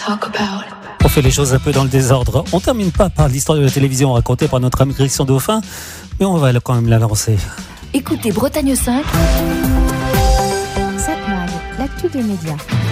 On fait les choses un peu dans le désordre. On termine pas par l'histoire de la télévision racontée par notre ami Christian Dauphin, mais on va quand même la lancer. Écoutez Bretagne 5. Satmag, l'actu des médias.